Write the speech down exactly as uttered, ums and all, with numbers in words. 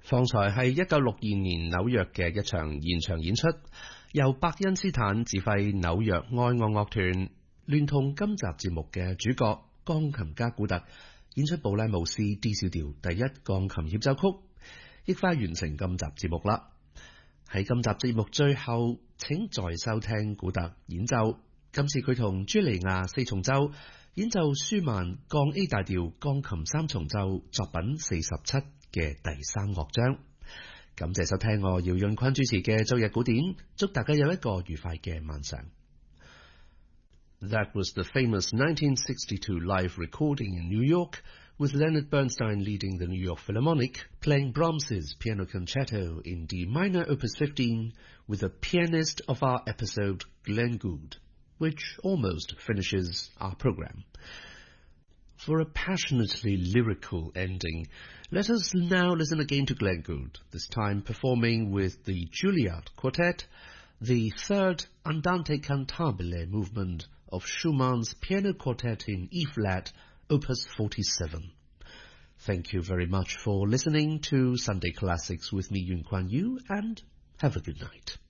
方才係一九六二年紐約嘅一場現場演出，由伯恩斯坦指揮紐約愛樂樂團，聯同今集節目嘅主角鋼琴家古特演出布拉姆斯 D 小調第一鋼琴協奏曲，亦快完成今集節目啦。喺今集節目最後，請再收聽古特演奏，今次佢同朱利亞四重奏演奏舒曼降 A 大調鋼琴三重奏作品四十七嘅第三樂章。感謝收聽我姚潤坤主持嘅周日古典，祝大家有一個愉快嘅晚上。That was the famous nineteen sixty-two live recording in New York, with Leonard Bernstein leading the New York Philharmonic, playing Brahms's Piano Concerto in D minor opus fifteen, with the pianist of our episode, Glenn Gould, which almost finishes our program. For a passionately lyrical ending, let us now listen again to Glenn Gould, this time performing with the Juilliard Quartet, the third Andante cantabile movement of Schumann's Piano Quartet in E-flat, opus forty-seven. Thank you very much for listening to Sunday Classics with me, Yun Kuan Yu, and have a good night.